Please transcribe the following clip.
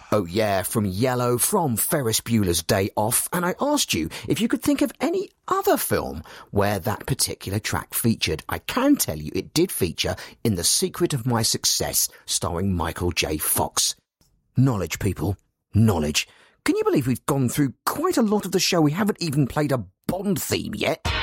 Oh yeah, from Yellow, from Ferris Bueller's Day Off, and I asked you if you could think of any other film where that particular track featured. I can tell you it did feature in The Secret of My Success, starring Michael J. Fox. Knowledge, people. Knowledge. Can you believe we've gone through quite a lot of the show? We haven't even played a Bond theme yet.